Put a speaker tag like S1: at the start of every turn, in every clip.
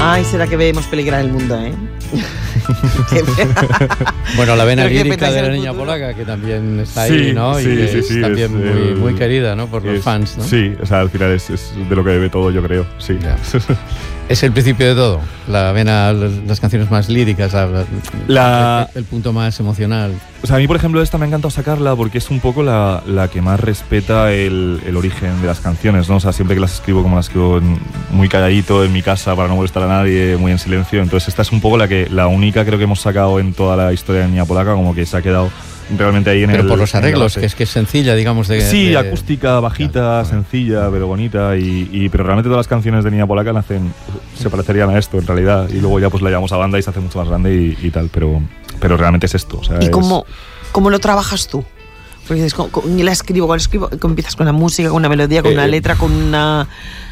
S1: Ay, será que vemos peligrar el mundo, ¿eh?
S2: Bueno, la vena lírica de la niña polaca, que también está ahí, ¿no?
S3: Sí,
S2: y que
S3: sí,
S2: es también
S3: es,
S2: muy querida, ¿no? Por los fans, ¿no?
S3: Sí, o sea, al final es de lo que debe todo, yo creo, sí.
S2: Es el principio de todo, la vena, las canciones más líricas, el punto más emocional.
S3: O sea, a mí, por ejemplo, esta me ha encantado sacarla porque es un poco la que más respeta el origen de las canciones, ¿no? O sea, siempre que las escribo, como las escribo muy calladito en mi casa para no molestar a nadie, muy en silencio. Entonces esta es un poco la única, creo que hemos sacado en toda la historia de Niña Polaca, como que se ha quedado realmente ahí en
S2: pero por los arreglos, que es sencilla, digamos.
S3: Sí, acústica, bajita, sencilla, pero bonita. Pero realmente todas las canciones de Niña Polaca se parecerían a esto, en realidad. Y luego ya pues la llamamos a banda y se hace mucho más grande y tal. Pero realmente es esto. O sea,
S1: ¿y cómo lo trabajas tú? Porque dices, cuando escribo, empiezas con la música, con una melodía, con una letra, con una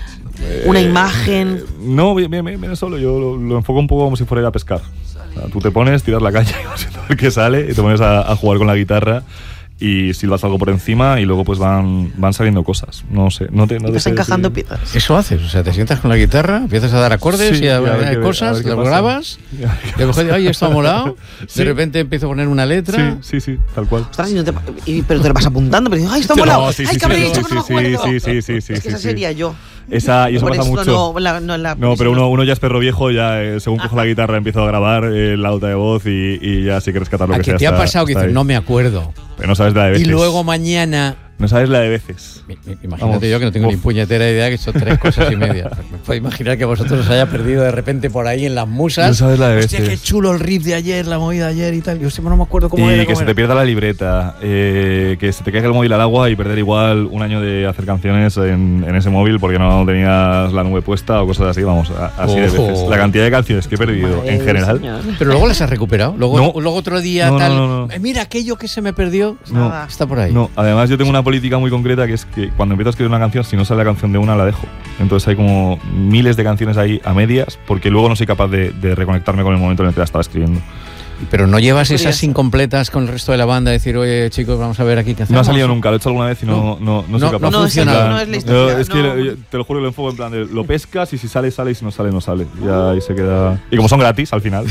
S1: imagen.
S3: No, viene solo. Yo lo enfoco un poco como si fuera ir a pescar. O sea, tú te pones, tiras la caña y vas a ver qué sale y te pones a jugar con la guitarra y silbas algo por encima y luego pues van saliendo cosas. No sé, no te
S1: estás encajando piezas.
S2: Eso haces, o sea, te sientas con la guitarra, empiezas a dar acordes y a ver cosas, lo grabas, y a lo mejor, ay, esto ha molado, de repente empiezo a poner una letra.
S3: Sí, tal cual.
S1: Ostras, pero te lo vas apuntando, pero dices, ay, esto ha molado, ay, que habría dicho que no me acuerdo.
S3: Sí.
S1: Es que esa sería yo.
S3: Y eso pasa mucho. No, pero uno ya es perro viejo, ya según cojo la guitarra empiezo a grabar la nota de voz y ya sí que rescatar lo que sea.
S2: ¿A qué te ha pasado que dices, no me acuerdo?
S3: Pero no sabes la de veces.
S2: Y luego mañana...
S3: No sabes la de veces.
S2: Imagínate yo que no tengo ni puñetera idea, que son 3 cosas y media. Me puedo imaginar que vosotros os haya perdido de repente por ahí en las musas.
S3: No sabes la de veces.
S2: Hostia, qué chulo el riff de ayer, la movida de ayer y tal. Yo siempre no me acuerdo cómo era.
S3: Y que se te pierda la libreta, que se te caiga el móvil al agua y perder igual un año de hacer canciones en ese móvil porque no tenías la nube puesta o cosas así, vamos, así de veces. La cantidad de canciones que he perdido en general.
S2: Pero luego las has recuperado. Luego otro día
S3: no.
S2: Mira, aquello que se me perdió está por ahí.
S3: No, además yo tengo una política muy concreta que es que cuando empiezo a escribir una canción, si no sale la canción de una, la dejo. Entonces hay como miles de canciones ahí a medias porque luego no soy capaz de reconectarme con el momento en el que la estaba escribiendo.
S2: Pero no llevas esas incompletas con el resto de la banda, decir, oye, chicos, vamos a ver aquí qué hacemos.
S3: No ha salido nunca, lo he hecho alguna vez y no soy capaz.
S2: No funciona.
S1: No es la historia.
S3: Es que te lo juro, lo enfoco en plan de lo pescas y si sale, sale y si no sale, no sale. Y ahí se queda. Y como son gratis al final.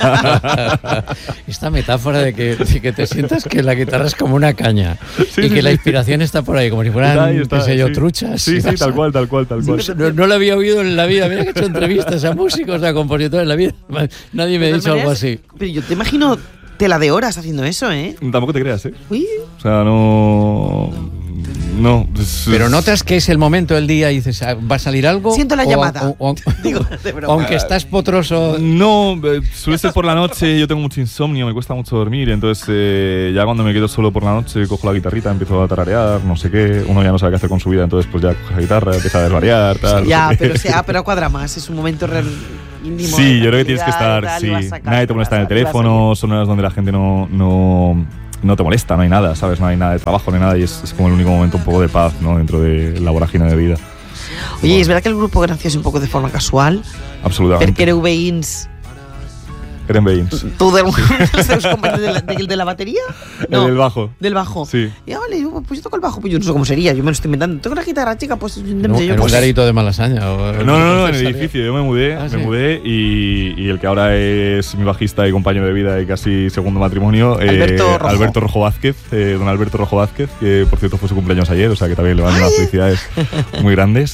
S2: Esta metáfora de que te sientas que la guitarra es como una caña y que la inspiración está por ahí, como si fueran, qué sé yo, truchas.
S3: Sí, tal cual.
S2: No lo había oído en la vida. Mira que he hecho entrevistas a músicos, a compositores en la vida. Nadie me ha dicho algo así.
S1: Pero yo te imagino tela de horas haciendo eso, ¿eh?
S3: Tampoco te creas, ¿eh?
S1: Uy.
S3: O sea, no.
S2: Pero notas que es el momento del día y dices, ¿va a salir algo?
S1: Siento la llamada.
S2: Digo, aunque estás potroso.
S3: No, suele ser por la noche. Yo tengo mucho insomnio, me cuesta mucho dormir. Entonces, ya cuando me quedo solo por la noche, cojo la guitarrita, empiezo a tararear, no sé qué. Uno ya no sabe qué hacer con su vida, entonces, pues ya coge la guitarra, empieza a desvariar, tal.
S1: Ya, pero cuadra más. Es un momento íntimo.
S3: Sí, yo creo que tienes que estar. Sí, nadie te molesta en el teléfono, son horas donde la gente no te molesta, no hay nada, ¿sabes? No hay nada de trabajo, no hay nada y es como el único momento un poco de paz, ¿no? Dentro de la vorágine de vida.
S1: Oye, ¿es verdad que el grupo nació un poco de forma casual?
S3: Absolutamente.
S1: Perquè éreu veïns.
S3: Eren veïns.
S1: Tu dels teus companys de la batería?
S3: No, del bajo.
S1: Del bajo.
S3: Sí.
S1: Y vale, pues yo toco el bajo, pues yo no sé cómo sería, yo me lo estoy inventando. Toco una guitarra, chica, pues...
S2: En un garito de Malasaña.
S3: No, en el edificio. Yo me mudé y el que ahora es mi bajista y compañero de vida y casi segundo matrimonio, Alberto Rojo Vázquez, don Alberto Rojo Vázquez, que por cierto fue su cumpleaños ayer, o sea que también le mando unas felicidades muy grandes.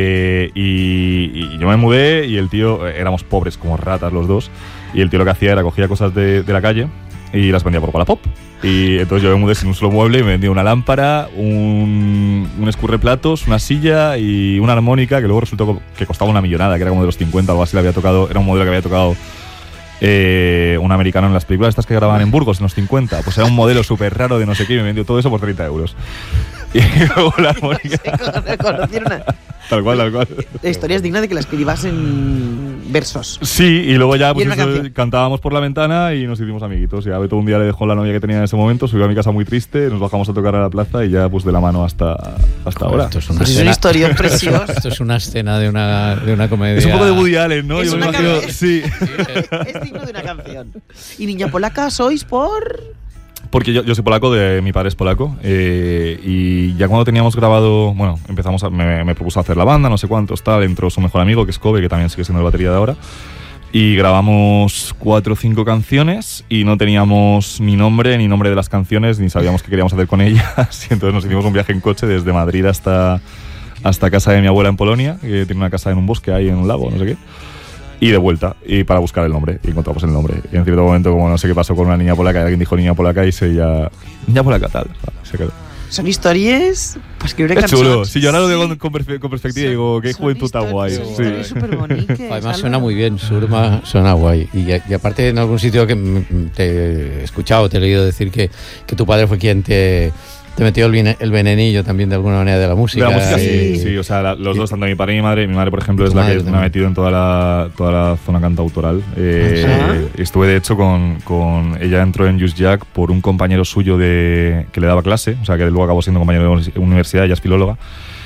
S3: Y yo me mudé y el tío, éramos pobres como ratas los dos, y el tío lo que hacía era cogía cosas de la calle y las vendía por Wallapop. Y entonces yo me mudé sin un solo mueble y me vendí una lámpara, un escurreplatos, una silla y una armónica que luego resultó que costaba una millonada, que era como de los 50 o algo así. Le había tocado, era un modelo que había tocado un americano en las películas estas que grababan en Burgos en los 50. Pues era un modelo súper raro de no sé qué y me vendió todo eso por 30 euros. Y luego la armónica. Tal cual.
S1: La historia es digna de que la escribas en versos.
S3: Sí, y luego ya pues cantábamos por la ventana y nos hicimos amiguitos. Ya Beto un día le dejó la novia que tenía en ese momento, subió a mi casa muy triste, nos bajamos a tocar a la plaza y ya pues de la mano hasta ahora.
S2: Esto es
S1: una historia preciosa.
S2: Esto es una escena de una comedia.
S3: Es un poco de Woody Allen, ¿no?
S1: Es
S3: Yo
S1: una
S3: me imagino, sí.
S1: Es digno de una canción. Y Niña Polaca sois por...
S3: Porque yo soy polaco, mi padre es polaco, y ya cuando teníamos grabado, bueno, me propuso hacer la banda, no sé cuántos, tal, entró su mejor amigo, que es Kobe, que también sigue siendo el batería de ahora, y grabamos 4 o 5 canciones y no teníamos ni nombre de las canciones, ni sabíamos qué queríamos hacer con ellas, y entonces nos hicimos un viaje en coche desde Madrid hasta casa de mi abuela en Polonia, que tiene una casa en un bosque ahí en un lago, no sé qué. Y de vuelta, y para buscar el nombre, y encontramos el nombre. Y en cierto momento, como no sé qué pasó con una niña polaca, alguien dijo niña polaca y niña polaca tal, se quedó.
S1: Son historias para escribir
S3: canciones. Es chulo. Sí, yo ahora lo digo con perspectiva y digo, qué juventud tan guay.
S1: Sí. Súper bonitas.
S2: Además suena muy bien, Surma suena guay. Y aparte en algún sitio que te he escuchado, te he leído decir que tu padre fue quien te metió el venenillo también de alguna manera de la música.
S3: De la música, sí. O sea, los dos, tanto mi padre y mi madre. Mi madre, por ejemplo, es la que me ha metido en toda la zona cantautoral. Estuve, de hecho, con ella entró en Just Jack por un compañero suyo que le daba clase, o sea, que luego acabó siendo compañero de universidad, ella es filóloga.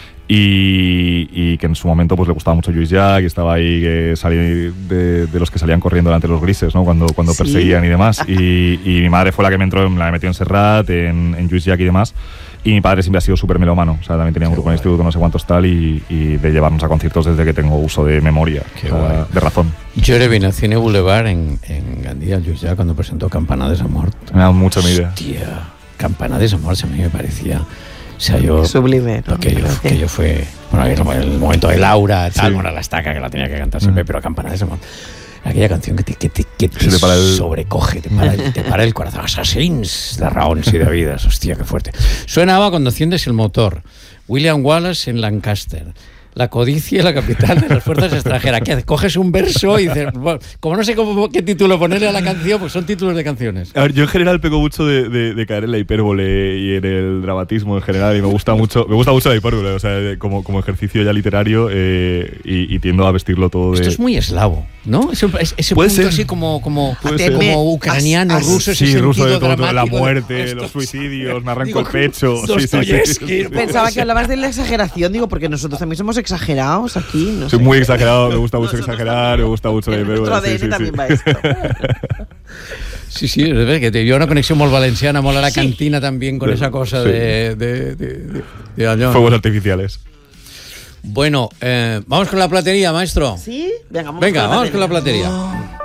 S3: Y que en su momento pues le gustaba mucho Just Jack y estaba ahí, que salía de los que salían corriendo delante de los grises, ¿no? Cuando perseguían y demás. Y mi madre fue la que me metió en Serrat, en Just Jack y demás. Y mi padre siempre ha sido súper melómano, o sea, también tenía un grupo en el instituto, no sé cuántos tal, y de llevarnos a conciertos desde que tengo uso de memoria, de razón.
S2: Yo le vine al Cine Boulevard en Gandía, Just Jack, cuando presentó Campanades a Mort.
S3: Me da mucha idea.
S2: Hostia, Campanades a Mort a mí me parecía... O sea, yo...
S1: Sublime, ¿no?
S2: Que yo fue... Bueno, el momento de Laura, tal, bueno, la estaca que la tenía que cantar siempre, pero Campanades de Mort. Aquella canción que te sobrecoge, te para el corazón. Assassins de raons y de vidas. Hostia, qué fuerte. Suena cuando enciendes el motor. William Wallace en Lancaster. La codicia, la capital de las fuerzas extranjeras. ¿Qué haces? Coges un verso y dices, bueno, como no sé qué título ponerle a la canción, pues son títulos de canciones.
S3: A ver, yo en general pego mucho de caer en la hipérbole y en el dramatismo en general, y me gusta mucho la hipérbole, o sea, como ejercicio ya literario, y tiendo a vestirlo todo de...
S2: Esto es muy eslavo, ¿no? Ese punto ser, así como ucraniano, ruso, ese
S3: sí, ruso de todo,
S2: dramático,
S3: la muerte, los suicidios, me arranco el pecho.
S2: Sí.
S1: Pensaba que hablabas de la exageración, porque nosotros también somos exagerados aquí. No
S3: Soy
S1: sé.
S3: muy exagerado, me gusta mucho exagerar, me gusta mucho la hipérbole.
S1: Nuestro ADN también va esto.
S2: Sí, es verdad que yo una conexión molt valenciana, mola la cantina también con esa cosa de
S3: fuegos artificiales.
S2: Bueno, vamos con la platería, maestro.
S1: ¿Sí?
S2: Venga, vamos con la platería.